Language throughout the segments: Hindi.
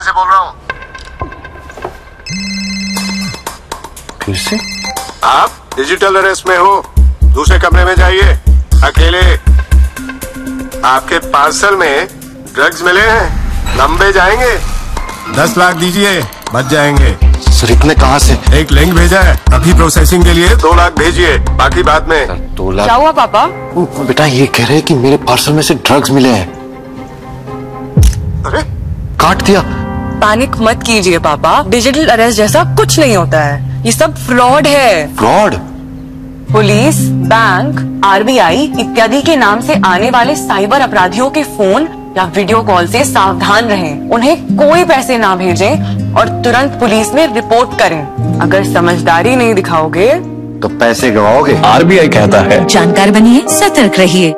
से बोल रहा हूँ। फिर से आप डिजिटल अरेस्ट में हो, दूसरे कमरे में जाइए अकेले। आपके पार्सल में ड्रग्स मिले हैं, लंबे जाएंगे। 10 लाख दीजिए, बच जाएंगे। सर इतने कहाँ से? एक लिंक भेजा है, अभी प्रोसेसिंग के लिए 2 लाख भेजिए, बाकी बाद में। सर 2 लाख? क्या हुआ पापा? बेटा ये कह रहे हैं कि मेरे पार्सल में से ड्रग्स मिले हैं। अरे काट दिया। पैनिक मत कीजिए पापा, डिजिटल अरेस्ट जैसा कुछ नहीं होता है, ये सब फ्रॉड है। फ्रॉड? पुलिस, बैंक, आरबीआई इत्यादि के नाम से आने वाले साइबर अपराधियों के फोन या वीडियो कॉल से सावधान रहें। उन्हें कोई पैसे ना भेजें और तुरंत पुलिस में रिपोर्ट करें। अगर समझदारी नहीं दिखाओगे तो पैसे गवाओगे। आरबीआई कहता है जानकार बनिए, सतर्क रहिए।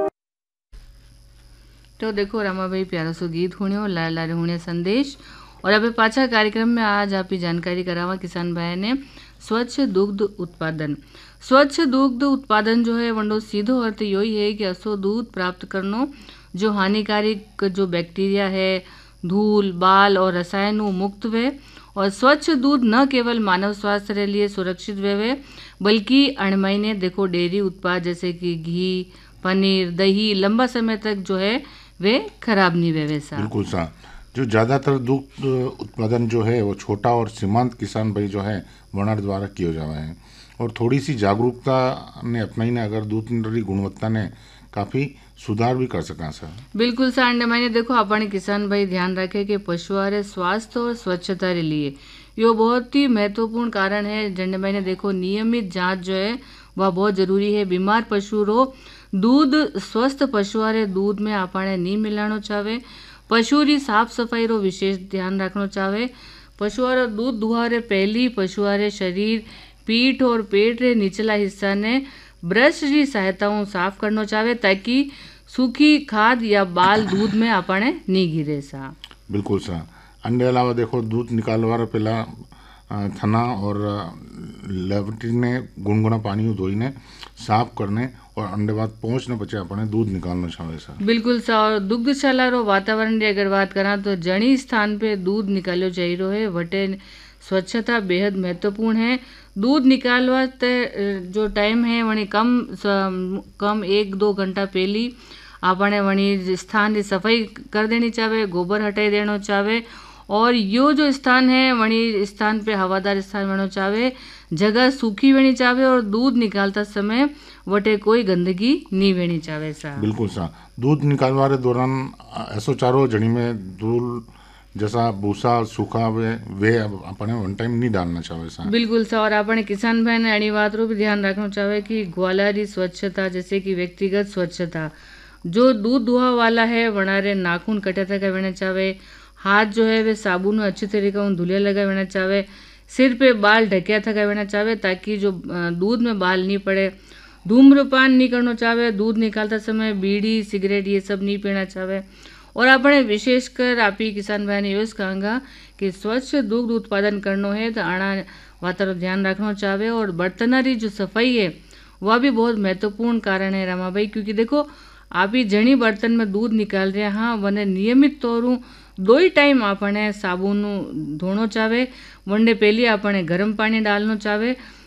तो देखो रमाबाई प्यारा सो गीत हुणियो लारे लारे हुणे संदेश। और अबे पाछा कार्यक्रम में आज आप जानकारी करावा किसान भाई ने स्वच्छ दुग्ध उत्पादन। स्वच्छ दुग्ध उत्पादन जो है वंडो सीधो अर्थ यही है कि असो दूध प्राप्त करनो जो हानिकारक जो बैक्टीरिया है, धूल, बाल और रसायनों मुक्त वे। और स्वच्छ दूध न केवल मानव स्वास्थ्य के लिए सुरक्षित वे बल्कि अणमहीने देखो डेयरी उत्पाद जैसे कि घी, पनीर, दही लंबा समय तक जो है वे खराब नहीं वे वैसा। बिल्कुल सा जो ज़्यादातर दुग्ध उत्पादन जो है वो छोटा और सीमांत किसान भाई जो है वनार द्वारा किया जावा है। और थोड़ी सी जागरूकता ने अपनाई ने अगर दूध की गुणवत्ता ने काफ़ी सुधार भी कर सका सर। बिल्कुल सर अंडे मैंने देखो अपने किसान भाई ध्यान रखे कि पशुआहार स्वास्थ्य और स्वच्छता के लिए यो बहुत ही महत्वपूर्ण कारण है। जंडे मैंने देखो नियमित जांच जो है वह बहुत जरूरी है। बीमार पशु रो दूध स्वस्थ पशुआहार दूध में आपने नहीं मिलानो चाहे। पशु री साफ सफाई रो विशेष ध्यान रखना चाहे। पशुआहार दूध दुहारे पहली पशुआहार शरीर, पीठ और पेट रे निचला हिस्सा ने ब्रश की सहायताओं साफ करना चाहे ताकि सूखी खाद या बाल दूध में आपने नहीं गिरे सा। बिल्कुल सा अंडे अलावा देखो दूध निकालवा पहला थना और लेवटी ने गुनगुना पानी धोईने साफ करने और अंडे बाद पहुंचने बचे अपने दूध निकालना चाहे सर। बिल्कुल सा। और दुग्धशाला रो वातावरण की अगर बात करा तो जनी स्थान पे दूध निकालो जाई रो है वटे स्वच्छता बेहद महत्वपूर्ण है। दूध निकालवा जो टाइम है वही कम 1-2 घंटा पहली आपने वही स्थान की सफाई कर देनी चाहे, गोबर हटाई देना चाहे। और यो जो स्थान है वही स्थान पे हवादार स्थान होना चाहे, जगह सूखी होनी चाहे और दूध निकालता समय वटे कोई गंदगी नहीं होनी चाहे सा। बिल्कुल सा दूध निकालवारे दौरान ऐसो चारो जड़ी में धूल जैसा भूसा सूखा वे अपने वन टाइम नहीं डालना चाहे सा। बिल्कुल सा। और अपने किसान भाई ने अणी बात रो भी ध्यान रखना चाहे कि ग्वालारी स्वच्छता जैसे कि व्यक्तिगत स्वच्छता जो दूध दुहा वाला है वनारे नाखून कटे तक होना चाहे। हाथ जो है वे साबुन अच्छी तरीके धुलिया लगा होना चाहे। सिर पे बाल ढकिया थका होना चाहे ताकि जो दूध में बाल नहीं पड़े। धूम्रपान नहीं करना चाहे। दूध निकालता समय बीड़ी सिगरेट ये सब नहीं पीना चाहे। और अपने विशेषकर आप ही किसान भाई ने यूज कहूँगा कि स्वच्छ दुग्ध उत्पादन करना है तो आना वातावरण ध्यान रखना चाहे। और बर्तनारी जो सफाई है वह भी बहुत महत्वपूर्ण कारण है रमा भाई, क्योंकि देखो आप ही जनी बर्तन में दूध निकाल रहे हैं हाँ वने नियमित तौर 2 ही टाइम आपने साबुन धोनो चाहे। वनडे पहली आपने गर्म पानी डालना चाहे